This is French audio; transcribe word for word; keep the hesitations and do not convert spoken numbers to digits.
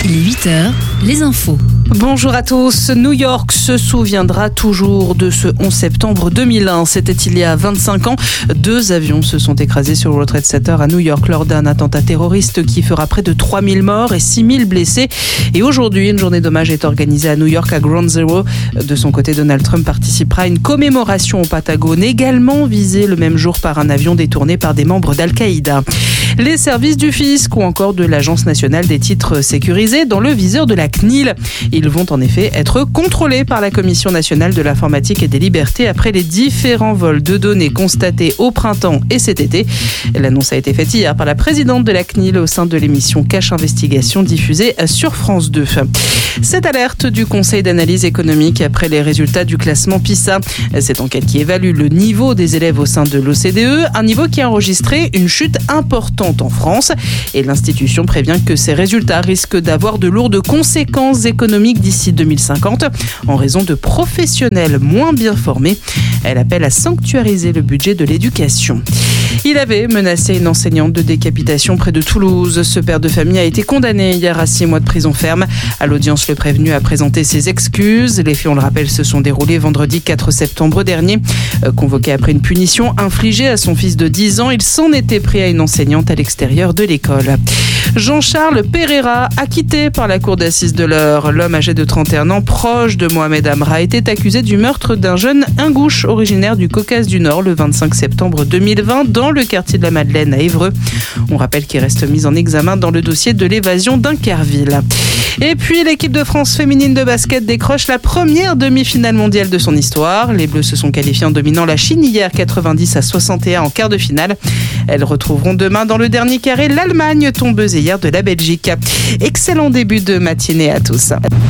Il est huit heures, les infos. Bonjour à tous. New York se souviendra toujours de ce onze septembre deux mille un. C'était il y a vingt-cinq ans. Deux avions se sont écrasés sur le World Trade Center à New York lors d'un attentat terroriste qui fera près de trois mille morts et six mille blessés. Et aujourd'hui, une journée d'hommage est organisée à New York à Ground Zero. De son côté, Donald Trump participera à une commémoration au Patagone, également visée le même jour par un avion détourné par des membres d'Al-Qaïda. Les services du fisc ou encore de l'Agence nationale des titres sécurisés dans le viseur de la C N I L. Ils vont en effet être contrôlés par la Commission nationale de l'informatique et des libertés après les différents vols de données constatés au printemps et cet été. L'annonce a été faite hier par la présidente de la C N I L au sein de l'émission Cache Investigation diffusée sur France deux. Cette alerte du Conseil d'analyse économique après les résultats du classement PISA. Cette enquête qui évalue le niveau des élèves au sein de l'O C D E, un niveau qui a enregistré une chute importante en France. Et l'institution prévient que ces résultats risquent d'avoir de lourdes conséquences économiques d'ici deux mille cinquante en raison de professionnels moins bien formés. Elle appelle à sanctuariser le budget de l'éducation. Il avait menacé une enseignante de décapitation près de Toulouse. Ce père de famille a été condamné hier à six mois de prison ferme. À l'audience, le prévenu a présenté ses excuses. Les faits, on le rappelle, se sont déroulés vendredi quatre septembre dernier. Convoqué après une punition infligée à son fils de dix ans, il s'en était pris à une enseignante à l'extérieur de l'école. Jean-Charles Pereira, acquitté par la cour d'assises de l'Eure. L'homme âgé de trente et un ans, proche de Mohamed Amra, était accusé du meurtre d'un jeune ingouche originaire du Caucase du Nord le vingt-cinq septembre deux mille vingt dans le quartier de la Madeleine à Évreux. On rappelle qu'il reste mis en examen dans le dossier de l'évasion d'Inkerville. Et puis l'équipe de France féminine de basket décroche la première demi-finale mondiale de son histoire. Les Bleus se sont qualifiés en dominant la Chine hier quatre-vingt-dix à soixante et un en quart de finale. Elles retrouveront demain dans le dernier carré l'Allemagne, tombeuse hier de la Belgique. Excellent début de matinée à tous.